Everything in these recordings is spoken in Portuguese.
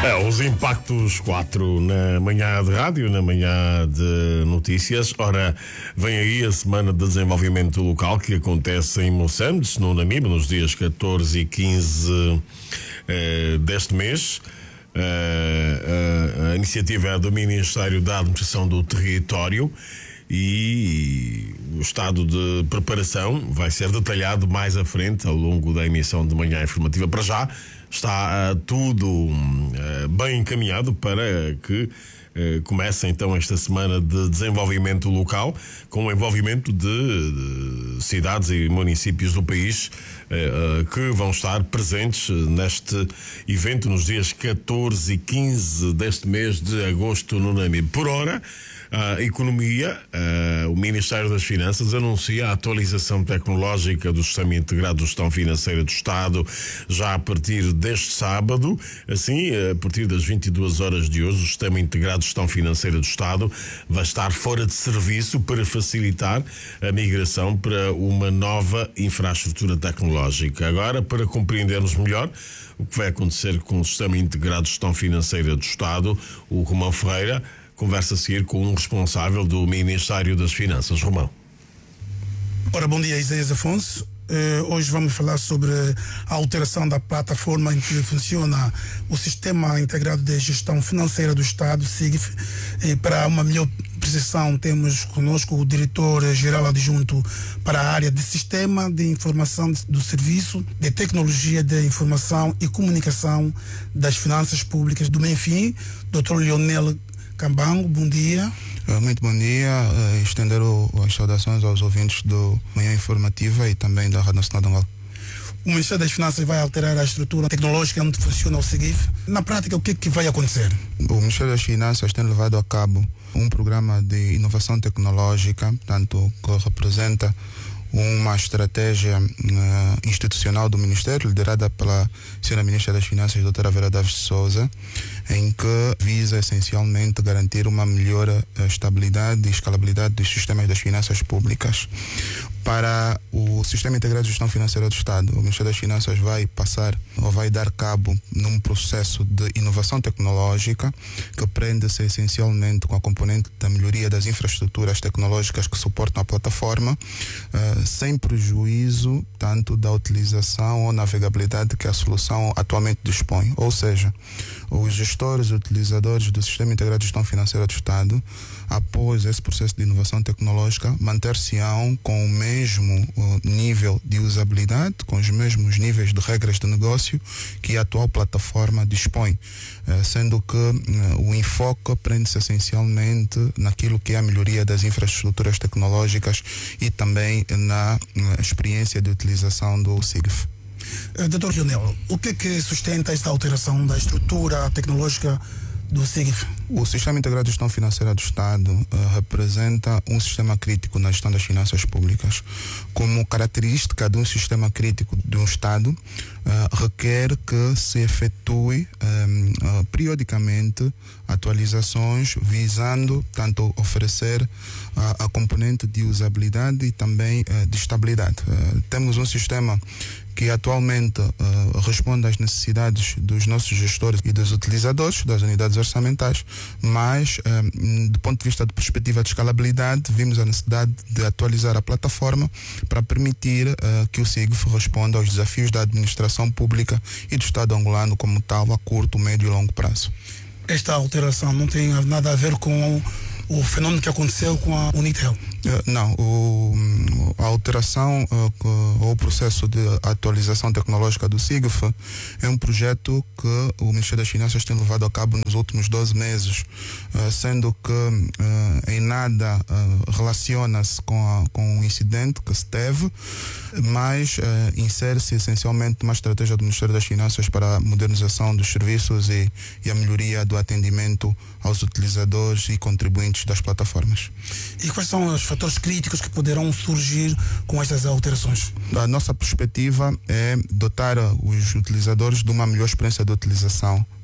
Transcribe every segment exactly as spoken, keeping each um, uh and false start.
É, os impactos quatro na manhã de rádio, na manhã de notícias. Ora, vem aí a Semana de Desenvolvimento Local que acontece em Moçambique, no Namibe, nos dias catorze e quinze eh, deste mês. Uh, a, a iniciativa é do Ministério da Administração do Território e o estado de preparação vai ser detalhado mais à frente ao longo da emissão de manhã informativa. Para já está uh, tudo uh, bem encaminhado para que Uh, começa então esta semana de desenvolvimento local com o envolvimento de, de cidades e municípios do país uh, uh, que vão estar presentes neste evento nos dias catorze e quinze deste mês de agosto no Namibe. Por ora, a economia, uh, o Ministério das Finanças anuncia a atualização tecnológica do Sistema Integrado de Gestão Financeira do Estado já a partir deste sábado. Assim, a partir das vinte e duas horas de hoje, o Sistema Integrado de Gestão Financeira do Estado vai estar fora de serviço para facilitar a migração para uma nova infraestrutura tecnológica. Agora, para compreendermos melhor o que vai acontecer com o Sistema Integrado de Gestão Financeira do Estado, o Romão Ferreira conversa a seguir com um responsável do Ministério das Finanças. Romão. Ora, bom dia, Isaías Afonso. Uh, hoje vamos falar sobre a alteração da plataforma em que funciona o Sistema Integrado de Gestão Financeira do Estado, S I G F. E para uma melhor precisão, temos conosco o diretor-geral adjunto para a área de Sistema de Informação do Serviço de Tecnologia de Informação e Comunicação das Finanças Públicas do Menfim, doutor Leonel Cambango. Bom dia. Muito bom dia. Uh, estender o, as saudações aos ouvintes do Manhã Informativa e também da Rádio Nacional de Angola. O Ministério das Finanças vai alterar a estrutura tecnológica onde funciona o S I G F. Na prática, o que é que vai acontecer? O Ministério das Finanças tem levado a cabo um programa de inovação tecnológica, portanto, que representa uma estratégia uh, institucional do Ministério, liderada pela senhora Ministra das Finanças, doutora Vera Daves de Souza, em que visa essencialmente garantir uma melhor uh, estabilidade e escalabilidade dos sistemas das finanças públicas. Para o Sistema Integrado de Gestão Financeira do Estado, o Ministério das Finanças vai passar ou vai dar cabo num processo de inovação tecnológica que prende-se essencialmente com a componente da melhoria das infraestruturas tecnológicas que suportam a plataforma, uh, sem prejuízo tanto da utilização ou navegabilidade que a solução atualmente dispõe. Ou seja, os gestores e utilizadores do Sistema Integrado de Gestão Financeira do Estado, após esse processo de inovação tecnológica, manter-se-ão com o mesmo uh, nível de usabilidade, com os mesmos níveis de regras de negócio que a atual plataforma dispõe, uh, sendo que uh, o enfoque prende-se essencialmente naquilo que é a melhoria das infraestruturas tecnológicas e também na uh, experiência de utilização do S I G F. Uh, doutor Leonel, o que é que sustenta esta alteração da estrutura tecnológica do S I G F? O Sistema Integrado de Gestão Financeira do Estado uh, representa um sistema crítico na gestão das finanças públicas. Como característica de um sistema crítico de um Estado, uh, requer que se efetue um, uh, periodicamente atualizações visando tanto oferecer uh, a componente de usabilidade e também uh, de estabilidade. Uh, temos um sistema que atualmente uh, responde às necessidades dos nossos gestores e dos utilizadores das unidades orçamentais, mas uh, do ponto de vista de perspectiva de escalabilidade, vimos a necessidade de atualizar a plataforma para permitir uh, que o S I G F responda aos desafios da administração pública e do Estado angolano como tal a curto, médio e longo prazo. Esta alteração não tem nada a ver com o, o fenômeno que aconteceu com a Unitel? Uh, não, o, a alteração uh, ou o processo de atualização tecnológica do S I G F é um projeto que o Ministério das Finanças tem levado a cabo nos últimos doze meses, uh, sendo que uh, em nada uh, relaciona-se com, a, com o incidente que se teve, mas uh, insere-se essencialmente numa estratégia do Ministério das Finanças para a modernização dos serviços e, e a melhoria do atendimento aos utilizadores e contribuintes das plataformas. E quais são os fatores críticos que poderão surgir com estas alterações? A nossa perspectiva é dotar os utilizadores de uma melhor experiência de utilização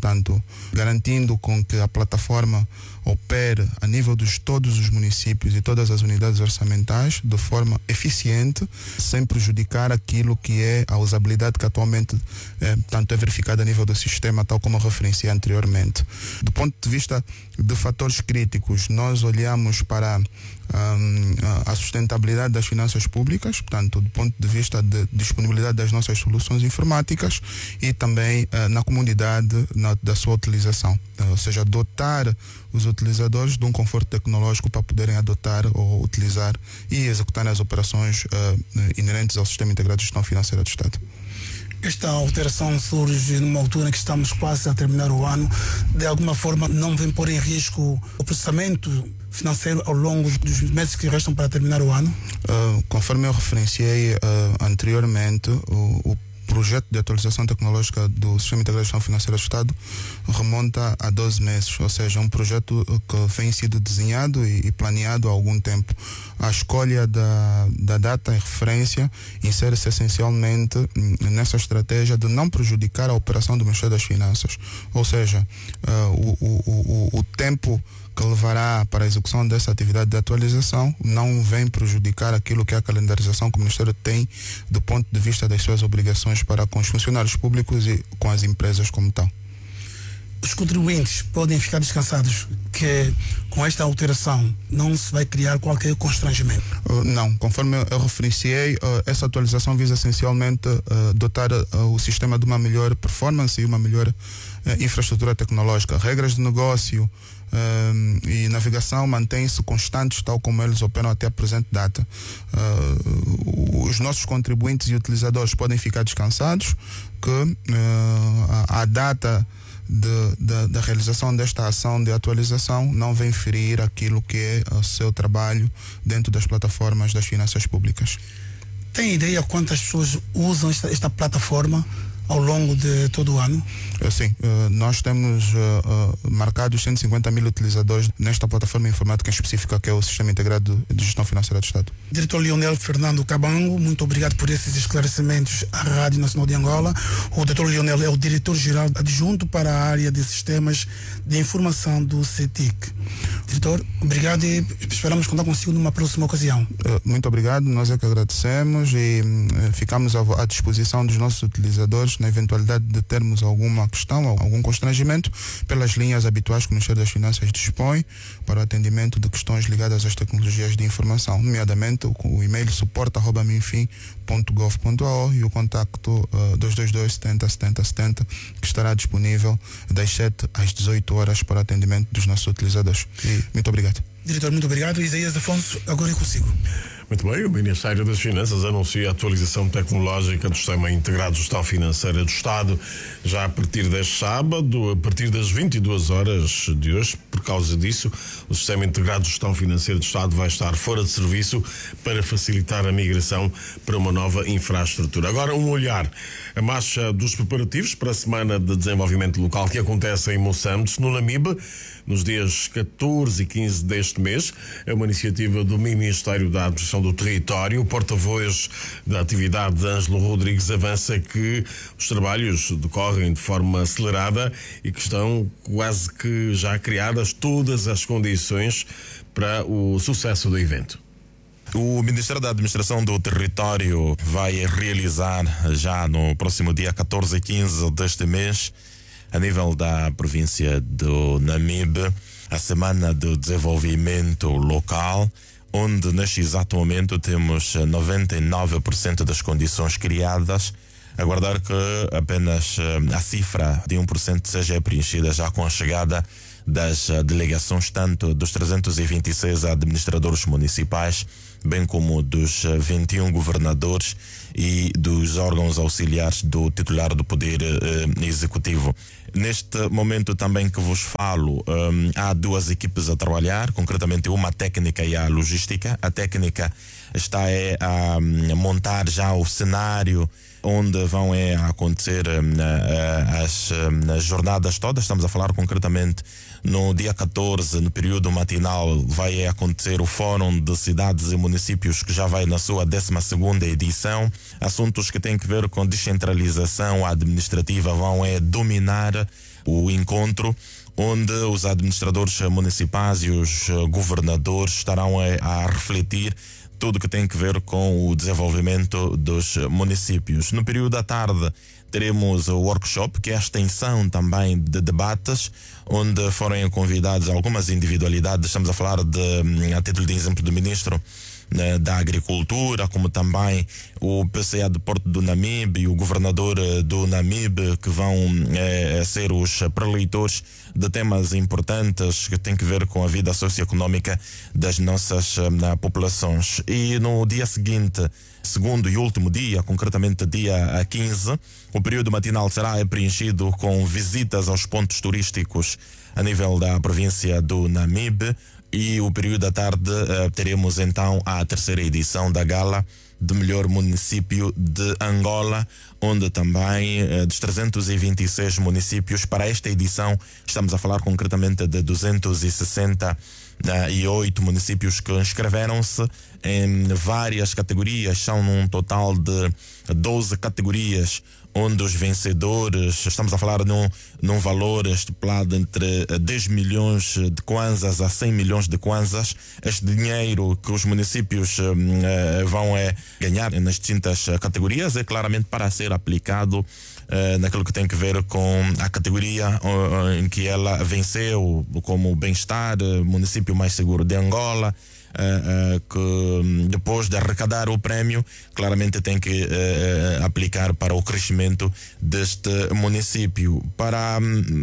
portanto, garantindo com que a plataforma opere a nível de todos os municípios e todas as unidades orçamentais de forma eficiente, sem prejudicar aquilo que é a usabilidade que atualmente é, tanto é verificada a nível do sistema, tal como eu referenciei anteriormente. Do ponto de vista de fatores críticos, nós olhamos para um, a sustentabilidade das finanças públicas, portanto, do ponto de vista de disponibilidade das nossas soluções informáticas e também uh, na comunidade na, da sua utilização, uh, ou seja, dotar os utilizadores de um conforto tecnológico para poderem adotar ou utilizar e executar as operações uh, inerentes ao Sistema Integrado de Gestão Financeira do Estado. Esta alteração surge numa altura em que estamos quase a terminar o ano. De alguma forma não vem pôr em risco o processamento financeiro ao longo dos meses que restam para terminar o ano? Uh, conforme eu referenciei uh, anteriormente, o, o projeto de atualização tecnológica do Sistema Integrado de Gestão Financeira do Estado remonta a doze meses, ou seja, um projeto que vem sido desenhado e, e planeado há algum tempo. A escolha da, da data em referência insere-se essencialmente nessa estratégia de não prejudicar a operação do Ministério das Finanças, ou seja, uh, o, o, o, o tempo que levará para a execução dessa atividade de atualização não vem prejudicar aquilo que é a calendarização que o Ministério tem do ponto de vista das suas obrigações para com os funcionários públicos e com as empresas como tal. Os contribuintes podem ficar descansados que com esta alteração não se vai criar qualquer constrangimento? Uh, não, conforme eu referenciei, uh, essa atualização visa essencialmente uh, dotar uh, o sistema de uma melhor performance e uma melhor uh, infraestrutura tecnológica. Regras de negócio Uh, e navegação mantêm-se constantes, tal como eles operam até a presente data. Uh, os nossos contribuintes e utilizadores podem ficar descansados que uh, a, a data de, de, da realização desta ação de atualização não vem ferir aquilo que é o seu trabalho dentro das plataformas das finanças públicas. Tem ideia quantas pessoas usam esta, esta plataforma ao longo de todo o ano? Sim, nós temos marcados cento e cinquenta mil utilizadores nesta plataforma informática específica que é o Sistema Integrado de Gestão Financeira do Estado. Diretor Leonel Fernando Cabango, muito obrigado por esses esclarecimentos à Rádio Nacional de Angola. O doutor Leonel é o diretor-geral adjunto para a área de sistemas de informação do C E T I C. Diretor, obrigado e esperamos contar consigo numa próxima ocasião. Muito obrigado, nós é que agradecemos e ficamos à disposição dos nossos utilizadores na eventualidade de termos alguma questão, algum constrangimento, pelas linhas habituais que o Ministério das Finanças dispõe para o atendimento de questões ligadas às tecnologias de informação, nomeadamente o, o e-mail suporte arroba minfin ponto gov ponto a o e o contacto uh, dois dois dois, setenta, setenta, setenta, que estará disponível das sete às dezoito horas para atendimento dos nossos utilizadores. E muito obrigado. Diretor, muito obrigado. Isaías Afonso, agora é consigo. Muito bem, o Ministério das Finanças anuncia a atualização tecnológica do Sistema Integrado de Gestão Financeira do Estado já a partir deste sábado, a partir das vinte e duas horas de hoje. Por causa disso, o Sistema Integrado de Gestão Financeira do Estado vai estar fora de serviço para facilitar a migração para uma nova infraestrutura. Agora, um olhar. A marcha dos preparativos para a Semana de Desenvolvimento Local que acontece em Moçambique, no Namibe, nos dias catorze e quinze deste mês. É uma iniciativa do Ministério da Administração do Território. O porta-voz da atividade, Ângelo Rodrigues, avança que os trabalhos decorrem de forma acelerada e que estão quase que já criadas todas as condições para o sucesso do evento. O Ministério da Administração do Território vai realizar já no próximo dia catorze e quinze deste mês, a nível da província do Namibe, a Semana do Desenvolvimento Local, onde neste exato momento temos noventa e nove por cento das condições criadas. Aguardar que apenas a cifra de um por cento seja preenchida já com a chegada das delegações, tanto dos trezentos e vinte e seis administradores municipais, bem como dos vinte e um governadores e dos órgãos auxiliares do titular do Poder eh, Executivo. Neste momento também que vos falo, um, há duas equipes a trabalhar, concretamente uma técnica e a logística. A técnica está é, a, a montar já o cenário onde vão é, acontecer um, as, um, as jornadas todas. Estamos a falar concretamente no dia catorze, no período matinal, vai é, acontecer o Fórum de Cidades e Municípios, que já vai na sua décima segunda edição. Assuntos que têm que ver com descentralização administrativa vão é, dominar o encontro onde os administradores municipais e os governadores estarão a, a refletir tudo que tem a ver com o desenvolvimento dos municípios. No período da tarde teremos o workshop, que é a extensão também de debates, onde foram convidados algumas individualidades. Estamos a falar de, a título de exemplo, do ministro da Agricultura, como também o P C A de Porto do Namibe e o governador do Namibe, que vão é, ser os preleitores de temas importantes que têm que ver com a vida socioeconómica das nossas uh, populações. E no dia seguinte, segundo e último dia, concretamente dia quinze, o período matinal será preenchido com visitas aos pontos turísticos a nível da província do Namibe. E o período da tarde uh, teremos então a terceira edição da Gala de Melhor Município de Angola, onde também uh, dos trezentos e vinte e seis municípios, para esta edição estamos a falar concretamente de duzentos e sessenta e oito municípios que inscreveram-se em várias categorias. São num total de doze categorias, onde os vencedores, estamos a falar num, num valor estipulado entre dez milhões de kwanzas a cem milhões de kwanzas. Este dinheiro que os municípios uh, vão uh, ganhar nas distintas categorias é claramente para ser aplicado uh, naquilo que tem que ver com a categoria uh, em que ela venceu, como bem-estar, uh, município mais seguro de Angola. Uh, uh, que depois de arrecadar o prémio, claramente tem que uh, aplicar para o crescimento deste município. Para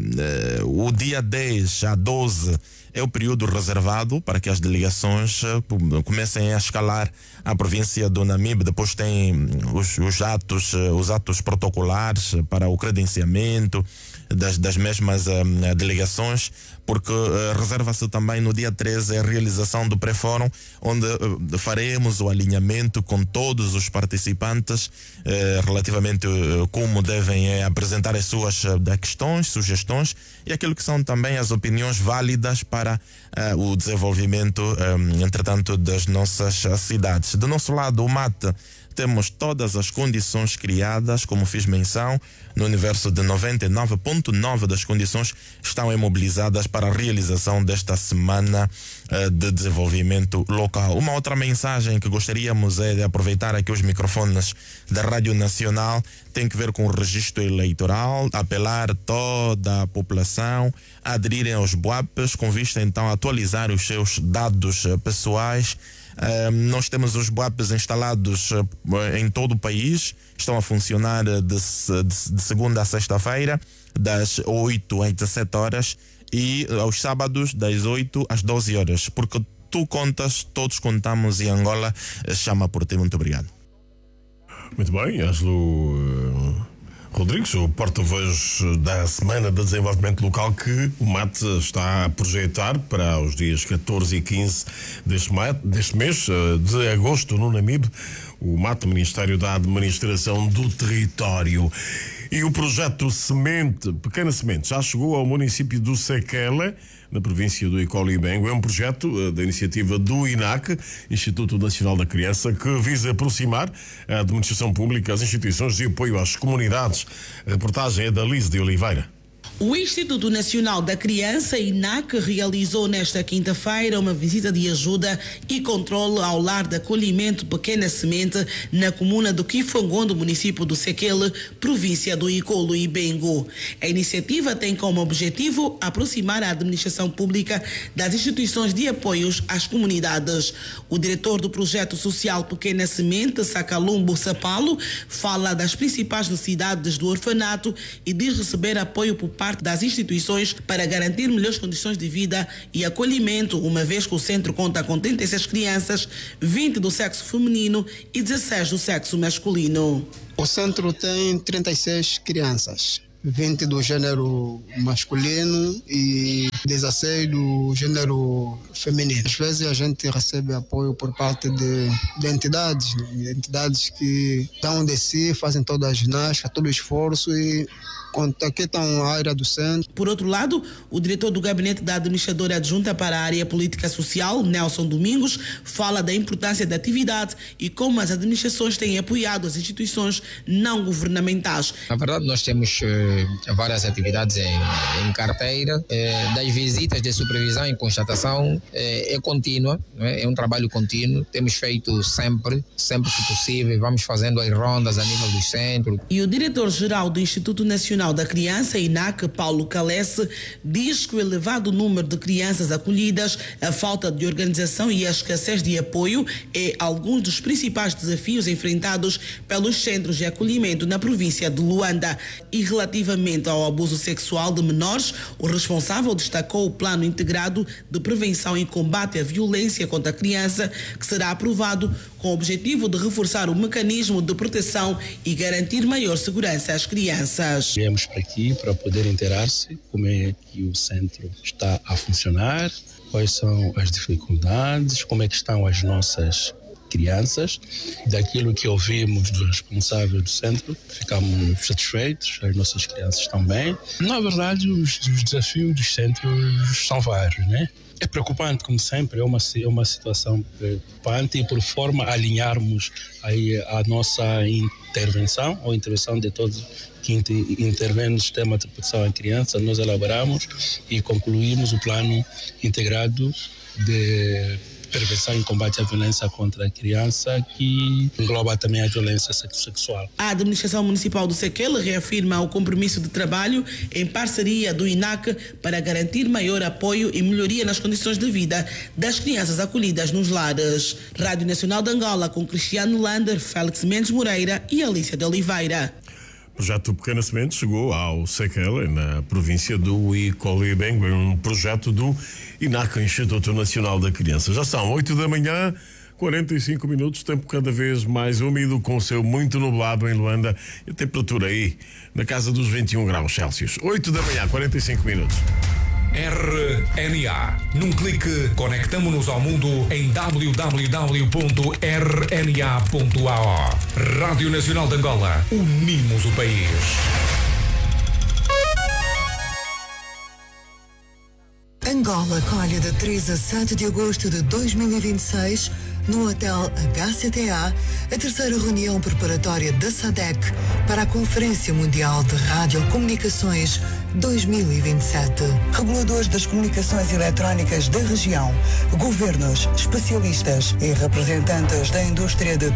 uh, o dia dez a doze é o período reservado para que as delegações uh, comecem a escalar a província do Namibe. Depois tem os, os atos uh, os atos protocolares para o credenciamento das, das mesmas uh, delegações, porque uh, reserva-se também no dia treze a realização do pré-fórum, onde uh, faremos o alinhamento com todos os participantes uh, relativamente uh, como devem uh, apresentar as suas uh, questões, sugestões e aquilo que são também as opiniões válidas para uh, o desenvolvimento, um, entretanto, das nossas uh, cidades. Do nosso lado, o M A T, temos todas as condições criadas, como fiz menção, no universo de noventa e nove vírgula nove das condições estão imobilizadas para a realização desta semana uh, de desenvolvimento local. Uma outra mensagem que gostaríamos é de aproveitar aqui os microfones da Rádio Nacional, tem que ver com o registro eleitoral, apelar toda a população a aderirem aos B U A Ps, com vista então a atualizar os seus dados uh, pessoais. Uh, nós temos os B U A Ps instalados uh, em todo o país, estão a funcionar de, de, de segunda a sexta-feira, das oito às dezessete horas e aos sábados das oito às doze horas, porque tu contas, todos contamos e Angola chama por ti. Muito obrigado. Muito bem, Ângelo uh, Rodrigues, o porta-voz da Semana de Desenvolvimento Local, que o M A T está a projetar para os dias catorze e quinze deste, deste mês uh, de agosto no Namibe, o M A T, Ministério da Administração do Território. E o projeto Semente, Pequena Semente, já chegou ao município do Sequela, na província do Icolo e Bengo. É um projeto uh, da iniciativa do I N A C, Instituto Nacional da Criança, que visa aproximar a administração pública, as instituições de apoio às comunidades. A reportagem é da Lise de Oliveira. O Instituto Nacional da Criança, I N A C, realizou nesta quinta-feira uma visita de ajuda e controle ao lar de acolhimento Pequena Semente na comuna do Kifongondo, município do Sequele, província do Icolo e Bengo. A iniciativa tem como objetivo aproximar a administração pública das instituições de apoios às comunidades. O diretor do projeto social Pequena Semente, Sacalumbo Sapalo, fala das principais necessidades do orfanato e diz receber apoio por parte das instituições para garantir melhores condições de vida e acolhimento, uma vez que o centro conta com trinta e seis crianças, vinte do sexo feminino e dezesseis do sexo masculino. O centro tem trinta e seis crianças, vinte do gênero masculino e dezesseis do gênero feminino. Às vezes a gente recebe apoio por parte de, de entidades, né? entidades que dão de si, fazem toda a ginástica, todo o esforço e Quanto aqui estão a área do centro. Por outro lado, o diretor do gabinete da administradora adjunta para a área política social, Nelson Domingos, fala da importância da atividade e como as administrações têm apoiado as instituições não governamentais. Na verdade, nós temos eh, várias atividades em, em carteira, eh, das visitas de supervisão e constatação eh, é contínua, é? é um trabalho contínuo, temos feito sempre, sempre que possível, vamos fazendo as rondas a nível do centro. E o diretor-geral do Instituto Nacional da Criança, I N A C, Paulo Calesse, diz que o elevado número de crianças acolhidas, a falta de organização e a escassez de apoio é alguns dos principais desafios enfrentados pelos centros de acolhimento na província de Luanda. E relativamente ao abuso sexual de menores, o responsável destacou o Plano Integrado de Prevenção e Combate à Violência contra a Criança, que será aprovado com o objetivo de reforçar o mecanismo de proteção e garantir maior segurança às crianças. Viemos para aqui para poder inteirar-se como é que o centro está a funcionar, quais são as dificuldades, como é que estão as nossas crianças. Daquilo que ouvimos dos responsáveis do centro, ficamos satisfeitos, as nossas crianças estão bem. Na verdade, os, os desafios dos centros são vários, né? É preocupante, como sempre, é uma, é uma situação preocupante, e por forma a alinharmos aí a nossa intervenção, ou intervenção de todos que intervêm no sistema de proteção à criança, nós elaboramos e concluímos o plano integrado de prevenção e combate à violência contra a criança, que engloba também a violência sexual. A administração municipal do Sequel reafirma o compromisso de trabalho em parceria do I N A C para garantir maior apoio e melhoria nas condições de vida das crianças acolhidas nos lares. Rádio Nacional de Angola, com Cristiano Lander, Félix Mendes Moreira e Alícia de Oliveira. O projeto Pequena Semente chegou ao Sequel, na província do Icolibeng, um projeto do I N A C, Instituto Nacional da Criança. Já são oito da manhã, quarenta e cinco minutos, tempo cada vez mais úmido, com o céu muito nublado em Luanda e a temperatura aí na casa dos vinte e um graus Celsius. oito da manhã, quarenta e cinco minutos. R N A. Num clique, conectamo-nos ao mundo em w w w ponto r n a ponto a o. Rádio Nacional de Angola. Unimos o país. Angola colhe de três a sete de agosto de dois mil e vinte e seis no Hotel H C T A a terceira reunião preparatória da SADEC para a Conferência Mundial de Radiocomunicações dois mil e vinte e sete. Reguladores das comunicações eletrónicas da região, governos, especialistas e representantes da indústria de